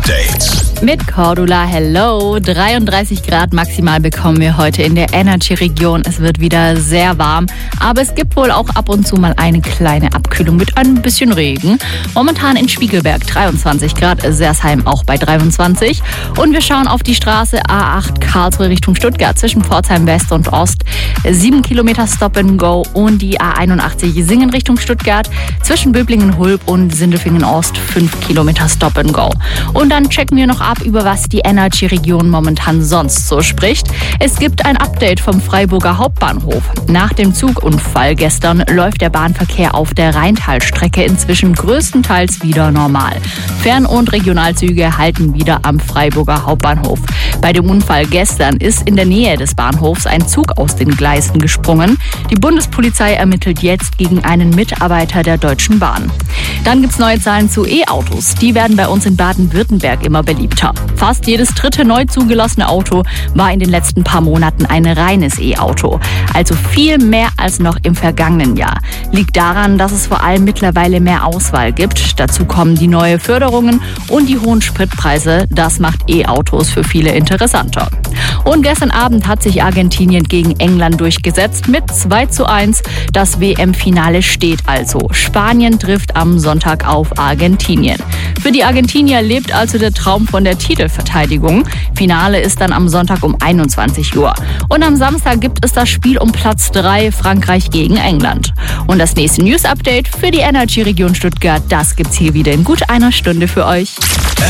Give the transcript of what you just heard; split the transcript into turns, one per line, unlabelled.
Mit Cordula, hello. 33 Grad maximal bekommen wir heute in der Energy-Region. Es wird wieder sehr warm, aber es gibt wohl auch ab und zu mal eine kleine Abkühlung mit ein bisschen Regen. Momentan in Spiegelberg 23 Grad, Sersheim auch bei 23. Und wir schauen auf die Straße A8 Karlsruhe Richtung Stuttgart zwischen Pforzheim West und Ost. 7 Kilometer Stop and Go und die A81 Singen Richtung Stuttgart zwischen Böblingen-Hulb und Sindelfingen Ost 5 Kilometer Stop and Go. Und dann checken wir noch ab, über was die Energy-Region momentan sonst so spricht. Es gibt ein Update vom Freiburger Hauptbahnhof. Nach dem Zugunfall gestern läuft der Bahnverkehr auf der Rheintalstrecke inzwischen größtenteils wieder normal. Fern- und Regionalzüge halten wieder am Freiburger Hauptbahnhof. Bei dem Unfall gestern ist in der Nähe des Bahnhofs ein Zug aus den Gleisen gesprungen. Die Bundespolizei ermittelt jetzt gegen einen Mitarbeiter der Deutschen Bahn. Dann gibt's neue Zahlen zu E-Autos. Die werden bei uns in Baden-Württemberg immer beliebter. Fast jedes dritte neu zugelassene Auto war in den letzten paar Monaten ein reines E-Auto. Also viel mehr als noch im vergangenen Jahr. Liegt daran, dass es vor allem mittlerweile mehr Auswahl gibt. Dazu kommen die neuen Förderungen und die hohen Spritpreise. Das macht E-Autos für viele interessanter. Und gestern Abend hat sich Argentinien gegen England durchgesetzt mit 2:1. Das WM-Finale steht also. Spanien trifft am Sonntag auf Argentinien. Für die Argentinier lebt also der Traum von der Titelverteidigung. Finale ist dann am Sonntag um 21 Uhr. Und am Samstag gibt es das Spiel um Platz 3, Frankreich gegen England. Und das nächste News-Update für die Energy-Region Stuttgart, das gibt's hier wieder in gut einer Stunde für euch.